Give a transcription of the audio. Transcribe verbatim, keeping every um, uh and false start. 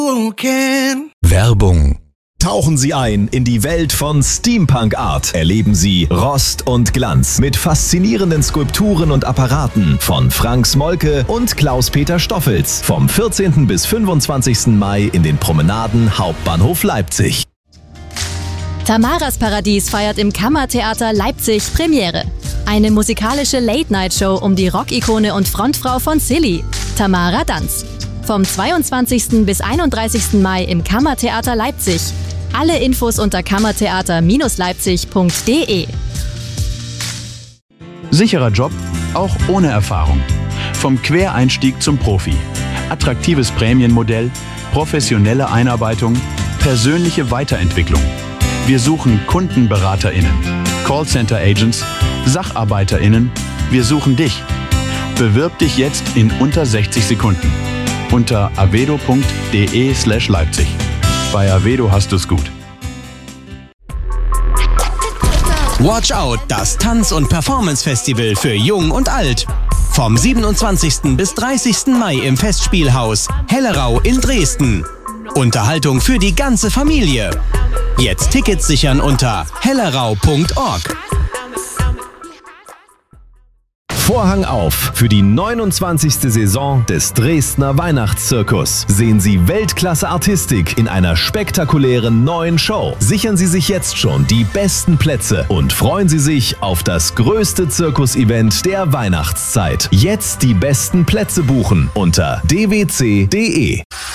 Werbung. Tauchen Sie ein in die Welt von Steampunk Art. Erleben Sie Rost und Glanz mit faszinierenden Skulpturen und Apparaten von Frank Smolke und Klaus-Peter Stoffels. Vom vierzehnten bis fünfundzwanzigsten Mai in den Promenaden Hauptbahnhof Leipzig. Tamaras Paradies feiert im Kammertheater Leipzig Premiere. Eine musikalische Late-Night-Show um die Rockikone und Frontfrau von Silly, Tamara Danz. Vom zweiundzwanzigsten bis einunddreißigsten Mai im Kammertheater Leipzig. Alle Infos unter kammertheater Leipzig punkt de. Sicherer Job, auch ohne Erfahrung. Vom Quereinstieg zum Profi. Attraktives Prämienmodell, professionelle Einarbeitung, persönliche Weiterentwicklung. Wir suchen KundenberaterInnen, Callcenter-Agents, SacharbeiterInnen. Wir suchen dich. Bewirb dich jetzt in unter sechzig Sekunden. Unter avedo punkt de slash Leipzig. Bei Avedo hast du's gut. Watch Out, das Tanz- und Performance-Festival für Jung und Alt. Vom siebenundzwanzigsten bis dreißigsten Mai im Festspielhaus Hellerau in Dresden. Unterhaltung für die ganze Familie. Jetzt Tickets sichern unter hellerau punkt org. Vorhang auf für die neunundzwanzigste Saison des Dresdner Weihnachtszirkus. Sehen Sie Weltklasse-Artistik in einer spektakulären neuen Show. Sichern Sie sich jetzt schon die besten Plätze und freuen Sie sich auf das größte Zirkus-Event der Weihnachtszeit. Jetzt die besten Plätze buchen unter d w c punkt de.